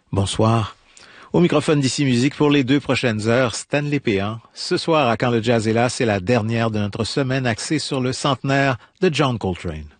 Bonsoir. Au microphone d'Ici Musique pour les 2 prochaines heures, Stanley Péan. Ce soir, à Quand le jazz est là, c'est la dernière de notre semaine axée sur le centenaire de John Coltrane.